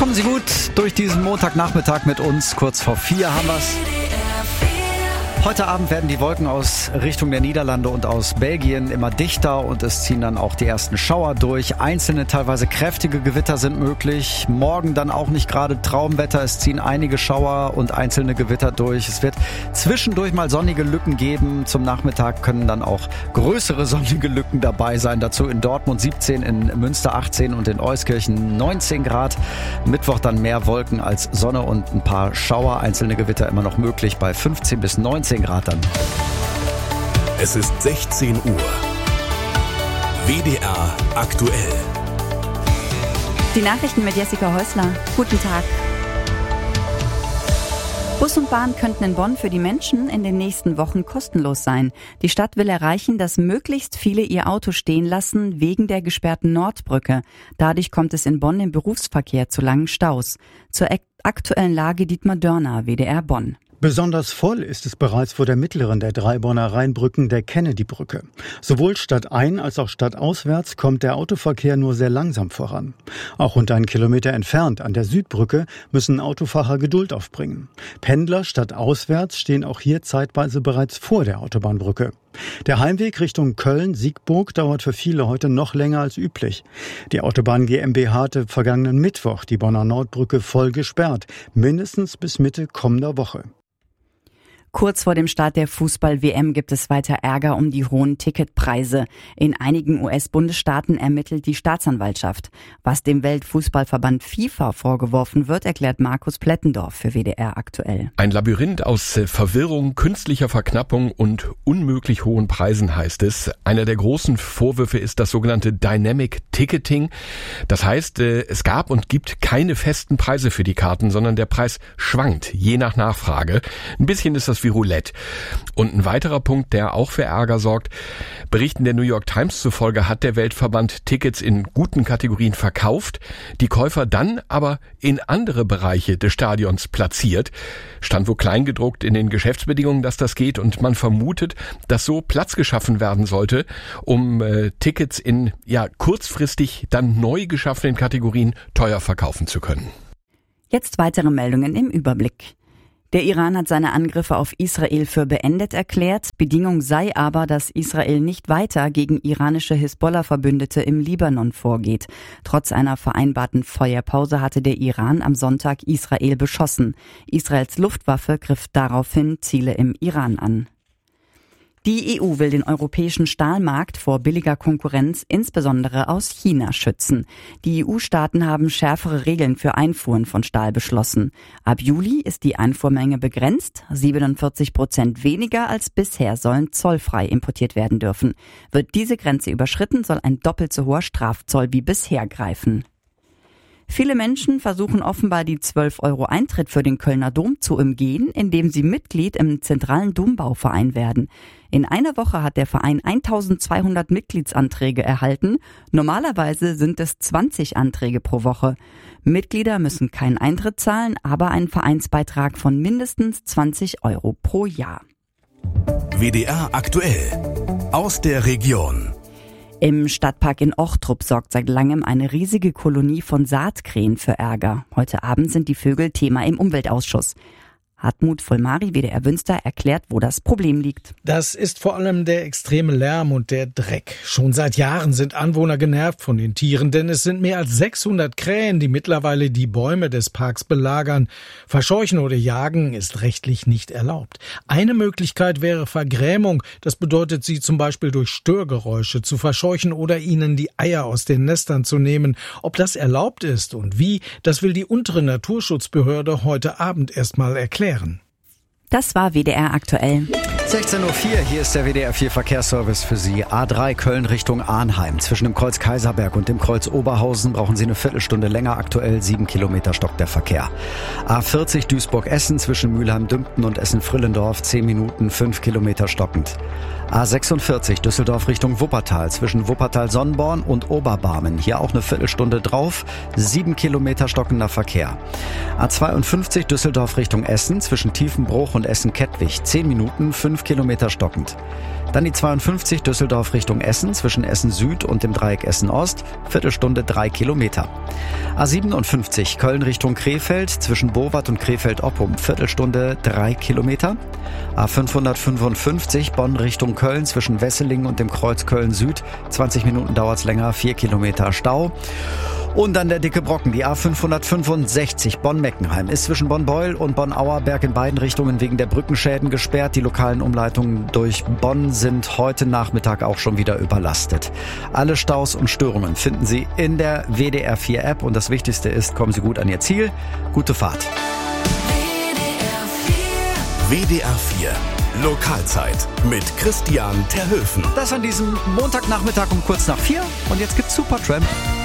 Kommen Sie gut durch diesen Montagnachmittag mit uns. Kurz vor 4 haben wir's. Heute Abend werden die Wolken aus Richtung der Niederlande und aus Belgien immer dichter und es ziehen dann auch die ersten Schauer durch. Einzelne, teilweise kräftige Gewitter sind möglich. Morgen dann auch nicht gerade Traumwetter. Es ziehen einige Schauer und einzelne Gewitter durch. Es wird zwischendurch mal sonnige Lücken geben. Zum Nachmittag können dann auch größere sonnige Lücken dabei sein. Dazu in Dortmund 17, in Münster 18 und in Euskirchen 19 Grad. Mittwoch dann mehr Wolken als Sonne und ein paar Schauer. Einzelne Gewitter immer noch möglich bei 15 bis 19 Grad dann. Es ist 16 Uhr. WDR aktuell. Die Nachrichten mit Jessica Häusler. Guten Tag. Bus und Bahn könnten in Bonn für die Menschen in den nächsten Wochen kostenlos sein. Die Stadt will erreichen, dass möglichst viele ihr Auto stehen lassen wegen der gesperrten Nordbrücke. Dadurch kommt es in Bonn im Berufsverkehr zu langen Staus. Zur aktuellen Lage Dietmar Dörner, WDR Bonn. Besonders voll ist es bereits vor der mittleren der 3 Bonner Rheinbrücken, der Kennedy-Brücke. Sowohl stadtein- als auch stadtauswärts kommt der Autoverkehr nur sehr langsam voran. Auch rund 1 Kilometer entfernt an der Südbrücke müssen Autofahrer Geduld aufbringen. Pendler stadtauswärts stehen auch hier zeitweise bereits vor der Autobahnbrücke. Der Heimweg Richtung Köln-Siegburg dauert für viele heute noch länger als üblich. Die Autobahn GmbH hatte vergangenen Mittwoch die Bonner Nordbrücke voll gesperrt, mindestens bis Mitte kommender Woche. Kurz vor dem Start der Fußball-WM gibt es weiter Ärger um die hohen Ticketpreise. In einigen US-Bundesstaaten ermittelt die Staatsanwaltschaft. Was dem Weltfußballverband FIFA vorgeworfen wird, erklärt Markus Plettendorf für WDR aktuell. Ein Labyrinth aus Verwirrung, künstlicher Verknappung und unmöglich hohen Preisen, heißt es. Einer der großen Vorwürfe ist das sogenannte Dynamic Ticketing. Das heißt, es gab und gibt keine festen Preise für die Karten, sondern der Preis schwankt, je nach Nachfrage. Ein bisschen ist das wie Roulette. Und ein weiterer Punkt, der auch für Ärger sorgt: Berichten der New York Times zufolge hat der Weltverband Tickets in guten Kategorien verkauft, die Käufer dann aber in andere Bereiche des Stadions platziert. Stand wohl kleingedruckt in den Geschäftsbedingungen, dass das geht, und man vermutet, dass so Platz geschaffen werden sollte, um Tickets in kurzfristig dann neu geschaffenen Kategorien teuer verkaufen zu können. Jetzt weitere Meldungen im Überblick. Der Iran hat seine Angriffe auf Israel für beendet erklärt. Bedingung sei aber, dass Israel nicht weiter gegen iranische Hisbollah-Verbündete im Libanon vorgeht. Trotz einer vereinbarten Feuerpause hatte der Iran am Sonntag Israel beschossen. Israels Luftwaffe griff daraufhin Ziele im Iran an. Die EU will den europäischen Stahlmarkt vor billiger Konkurrenz, insbesondere aus China, schützen. Die EU-Staaten haben schärfere Regeln für Einfuhren von Stahl beschlossen. Ab Juli ist die Einfuhrmenge begrenzt. 47% weniger als bisher sollen zollfrei importiert werden dürfen. Wird diese Grenze überschritten, soll ein doppelt so hoher Strafzoll wie bisher greifen. Viele Menschen versuchen offenbar die 12 € Eintritt für den Kölner Dom zu umgehen, indem sie Mitglied im zentralen Dombauverein werden. In einer Woche hat der Verein 1200 Mitgliedsanträge erhalten. Normalerweise sind es 20 Anträge pro Woche. Mitglieder müssen keinen Eintritt zahlen, aber einen Vereinsbeitrag von mindestens 20 € pro Jahr. WDR aktuell. Aus der Region. Im Stadtpark in Ochtrup sorgt seit langem eine riesige Kolonie von Saatkrähen für Ärger. Heute Abend sind die Vögel Thema im Umweltausschuss. Hartmut Vollmari, WDR Wünster, erklärt, wo das Problem liegt. Das ist vor allem der extreme Lärm und der Dreck. Schon seit Jahren sind Anwohner genervt von den Tieren, denn es sind mehr als 600 Krähen, die mittlerweile die Bäume des Parks belagern. Verscheuchen oder jagen ist rechtlich nicht erlaubt. Eine Möglichkeit wäre Vergrämung. Das bedeutet, sie zum Beispiel durch Störgeräusche zu verscheuchen oder ihnen die Eier aus den Nestern zu nehmen. Ob das erlaubt ist und wie, das will die untere Naturschutzbehörde heute Abend erstmal erklären. Das war WDR aktuell. 16:04 Uhr, hier ist der WDR 4 Verkehrsservice für Sie. A3 Köln Richtung Arnheim. Zwischen dem Kreuz Kaiserberg und dem Kreuz Oberhausen brauchen Sie eine Viertelstunde länger. Aktuell 7 Kilometer stockt der Verkehr. A40 Duisburg-Essen zwischen Mülheim-Dümpten und Essen-Frillendorf 10 Minuten, 5 Kilometer stockend. A46 Düsseldorf Richtung Wuppertal zwischen Wuppertal-Sonnborn und Oberbarmen. Hier auch eine Viertelstunde drauf, 7 Kilometer stockender Verkehr. A52 Düsseldorf Richtung Essen zwischen Tiefenbruch und Essen-Kettwig. 10 Minuten, 5 Kilometer stockend. Dann die 52 Düsseldorf Richtung Essen zwischen Essen Süd und dem Dreieck Essen Ost. Viertelstunde 3 Kilometer. A57 Köln Richtung Krefeld zwischen Bowat und Krefeld-Oppum. Viertelstunde 3 Kilometer. A555 Bonn Richtung Köln zwischen Wesseling und dem Kreuz Köln Süd. 20 Minuten dauert's länger, 4 Kilometer Stau. Und dann der dicke Brocken, die A565 Bonn-Meckenheim ist zwischen Bonn-Beul und Bonn-Auerberg in beiden Richtungen wegen der Brückenschäden gesperrt. Die lokalen Umleitungen durch Bonn sind heute Nachmittag auch schon wieder überlastet. Alle Staus und Störungen finden Sie in der WDR 4 App und das Wichtigste ist, kommen Sie gut an Ihr Ziel. Gute Fahrt. WDR 4 Lokalzeit mit Christian Terhöfen. Das an diesem Montagnachmittag um kurz nach 4 und jetzt gibt's Supertramp.